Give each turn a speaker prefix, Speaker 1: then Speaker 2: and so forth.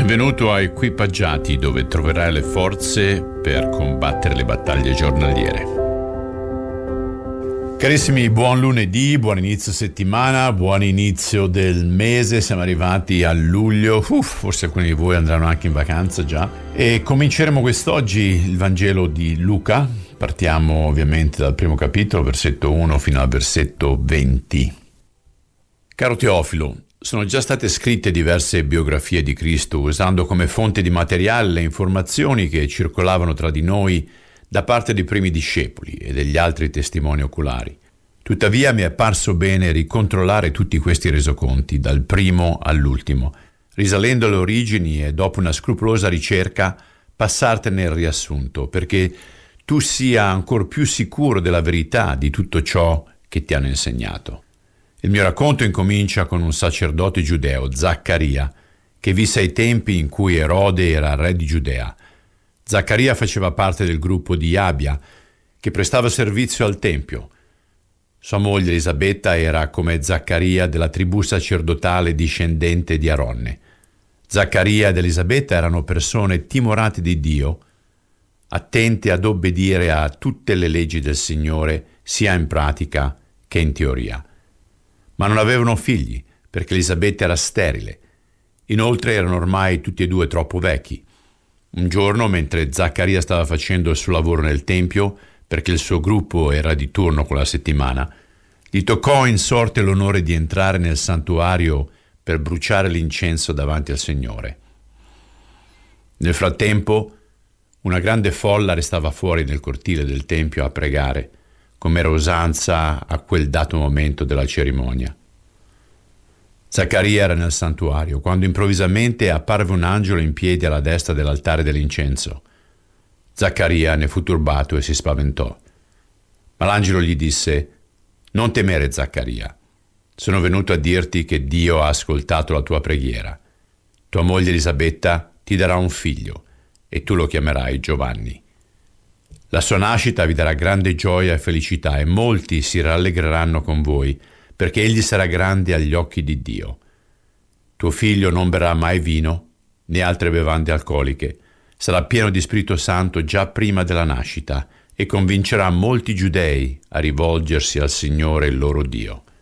Speaker 1: Benvenuto a Equipaggiati, dove troverai le forze per combattere le battaglie giornaliere. Carissimi, buon lunedì, buon inizio settimana, buon inizio del mese, siamo arrivati a luglio, forse alcuni di voi andranno anche in vacanza già, e cominceremo quest'oggi il Vangelo di Luca. Partiamo ovviamente dal primo capitolo, versetto 1 fino al versetto 20. Caro Teofilo, sono già state scritte diverse biografie di Cristo usando come fonte di materiale le informazioni che circolavano tra di noi da parte dei primi discepoli e degli altri testimoni oculari. Tuttavia mi è parso bene ricontrollare tutti questi resoconti, dal primo all'ultimo, risalendo alle origini e dopo una scrupolosa ricerca passartene il riassunto, perché tu sia ancor più sicuro della verità di tutto ciò che ti hanno insegnato. Il mio racconto incomincia con un sacerdote giudeo, Zaccaria, che visse ai tempi in cui Erode era re di Giudea. Zaccaria faceva parte del gruppo di Abia, che prestava servizio al Tempio. Sua moglie Elisabetta era come Zaccaria della tribù sacerdotale discendente di Aronne. Zaccaria ed Elisabetta erano persone timorate di Dio, attente ad obbedire a tutte le leggi del Signore, sia in pratica che in teoria. Ma non avevano figli, perché Elisabetta era sterile. Inoltre erano ormai tutti e due troppo vecchi. Un giorno, mentre Zaccaria stava facendo il suo lavoro nel Tempio, perché il suo gruppo era di turno quella settimana, gli toccò in sorte l'onore di entrare nel santuario per bruciare l'incenso davanti al Signore. Nel frattempo, una grande folla restava fuori nel cortile del Tempio a pregare, come era usanza a quel dato momento della cerimonia. Zaccaria era nel santuario, quando improvvisamente apparve un angelo in piedi alla destra dell'altare dell'incenso. Zaccaria ne fu turbato e si spaventò. Ma l'angelo gli disse: «Non temere, Zaccaria. Sono venuto a dirti che Dio ha ascoltato la tua preghiera. Tua moglie Elisabetta ti darà un figlio, e tu lo chiamerai Giovanni. La sua nascita vi darà grande gioia e felicità, e molti si rallegreranno con voi, perché egli sarà grande agli occhi di Dio. Tuo figlio non berrà mai vino, né altre bevande alcoliche, sarà pieno di Spirito Santo già prima della nascita, e convincerà molti giudei a rivolgersi al Signore il loro Dio.